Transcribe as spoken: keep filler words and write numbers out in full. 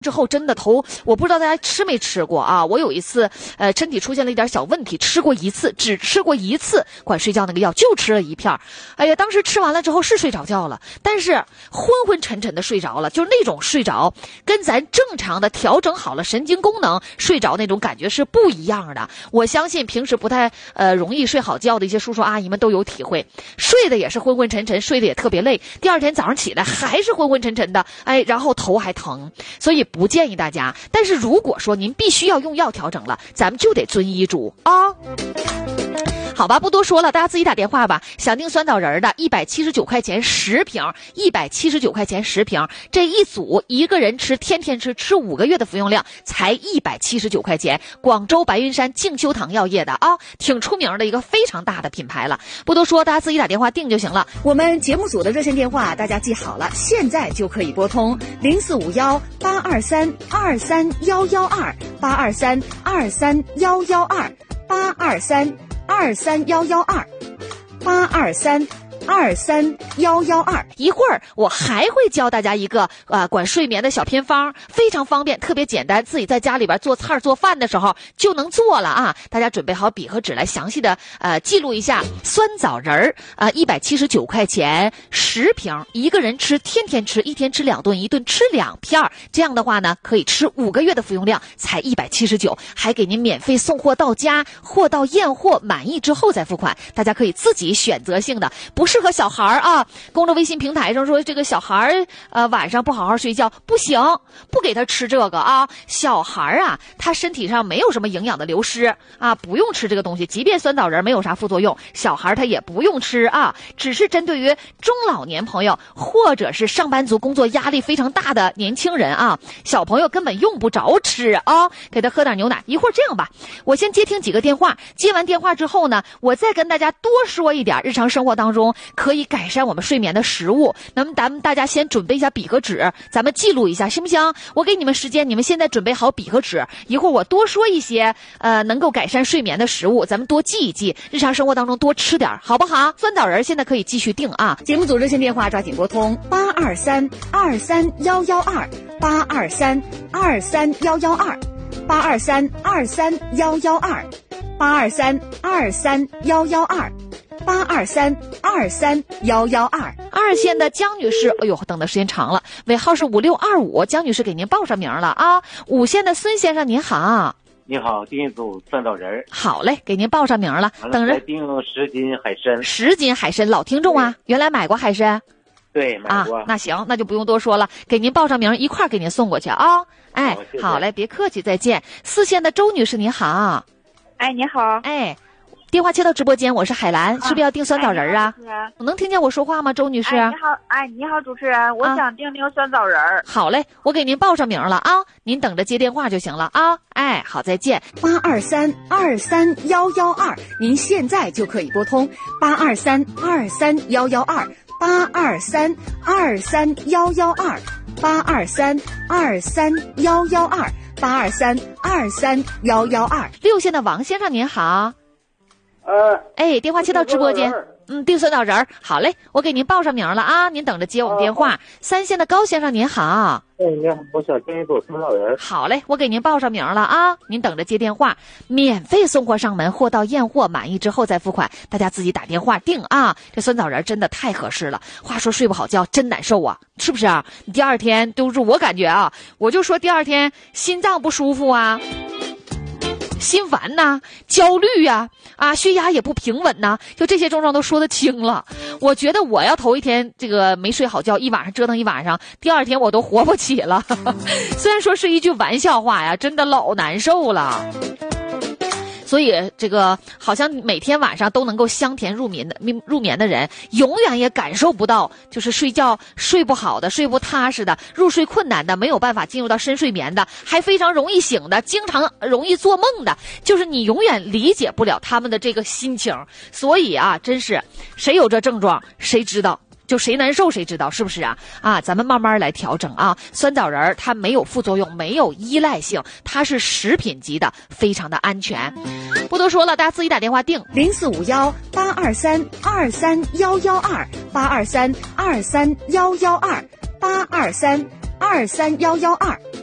之后真的头，我不知道大家吃没吃过啊？我有一次，呃，身体出现了一点小问题，吃过一次，只吃过一次管睡觉那个药，就吃了一片。哎呀，当时吃完了之后是睡着觉了，但是昏昏沉沉的睡着了，就是那种睡着，跟咱正常的调整好了神经功能睡着那种感觉是不一样的。我相信平时不太呃容易睡好觉的一些叔叔阿姨们都有体会，睡的也是昏昏沉沉，睡的也特别累，第二天早上起来还是昏昏沉沉的，哎，然后头还疼，所以不建议大家。但是如果说您必须要用药调整了，咱们就得遵医嘱啊。好吧，不多说了，大家自己打电话吧。想订酸枣仁的，一百七十九块钱十瓶，一百七十九块钱十瓶，这一组一个人吃，天天吃，吃五个月的服用量，才一百七十九块钱。广州白云山静秋堂药业的啊，挺出名的一个非常大的品牌了。不多说，大家自己打电话订就行了。 我们节目组的热线电话大家记好了，现在就可以拨通零四五幺八二三二三幺幺二八二三二三幺幺二八二三二三幺幺二八二三二三幺幺二。 一会儿我还会教大家一个呃管睡眠的小偏方，非常方便，特别简单，自己在家里边做菜做饭的时候就能做了啊！大家准备好笔和纸来详细的呃记录一下。酸枣仁儿啊，一百七十九块钱十瓶，一个人吃，天天吃，一天吃两顿，一顿吃两片，这样的话呢，可以吃五个月的服用量，才一百七十九，还给您免费送货到家，货到验货满意之后再付款，大家可以自己选择性的，不适合小孩啊。公众微信平台上说这个小孩呃晚上不好好睡觉不行，不给他吃这个啊。小孩啊，他身体上没有什么营养的流失啊，不用吃这个东西。即便酸枣仁没有啥副作用，小孩他也不用吃啊，只是针对于中老年朋友或者是上班族工作压力非常大的年轻人啊，小朋友根本用不着吃啊，给他喝点牛奶。一会儿这样吧，我先接听几个电话，接完电话之后呢，我再跟大家多说一点日常生活当中可以改善我们睡眠的食物。那么咱们大家先准备一下笔和纸，咱们记录一下行不行？我给你们时间，你们现在准备好笔和纸，一会儿我多说一些呃能够改善睡眠的食物，咱们多记一记，日常生活当中多吃点好不好？酸枣仁现在可以继续订啊。 节目组热线电话抓紧拨通八二三二三幺幺二八二三二三幺幺二八二三二三幺幺二八二三二三幺幺二八二三二三幺幺二。 二线的江女士，哎呦，等的时间长了，尾号是五六二五，江女士给您报上名了啊。五线的孙先生您好。 你好，订一组酸枣仁。 好嘞，给您报上名了。等着订十斤海参。 十斤海参，老听众啊，原来买过海参。 对，买过。 啊，那行，那就不用多说了，给您报上名，一块儿给您送过去啊。哎， 好，谢谢。 好嘞，别客气，再见。四线的周女士您好。 哎，你好。 哎，电话接到直播间，我是海兰，啊、是不是要订酸枣仁啊？ 哎、 我能听见我说话吗，周女士？ 哎，你好，哎，你好，主持人，我想订订酸枣仁、啊。 好嘞，我给您报上名了啊，您等着接电话就行了啊。哎，好，再见。 八二三二三幺幺二，您现在就可以拨通八二三二三幺幺二八二三二三幺幺二八二三二三幺幺二八二三二三幺幺二。 六线的王先生您好。 呃， 哎，电话接到直播间，嗯，订酸枣仁儿，好嘞，我给您报上名了啊，您等着接我们电话。三线的高先生您好。 哎，你好，我想订一组酸枣仁。 好嘞，我给您报上名了啊，您等着接电话，免费送货上门，货到验货满意之后再付款，大家自己打电话订啊。这酸枣仁真的太合适了，话说睡不好觉真难受啊，是不是啊？你第二天都是我感觉啊，我就说第二天心脏不舒服啊。心烦呐，焦虑呀、啊，啊，血压也不平稳呐，就这些症状都说得清了。我觉得我要头一天这个没睡好觉，一晚上折腾一晚上，第二天我都活不起了。虽然说是一句玩笑话呀，真的老难受了。所以这个好像每天晚上都能够香甜入眠的入眠的人，永远也感受不到就是睡觉睡不好的、睡不踏实的、入睡困难的、没有办法进入到深睡眠的，还非常容易醒的、经常容易做梦的，就是你永远理解不了他们的这个心情。所以啊，真是谁有这症状谁知道，就谁难受谁知道，是不是啊？啊，咱们慢慢来调整啊。酸枣仁它没有副作用，没有依赖性，它是食品级的，非常的安全。不多说了，大家自己打电话订零四五幺八二三二三幺幺二八二三二三幺幺二八二三二三幺幺二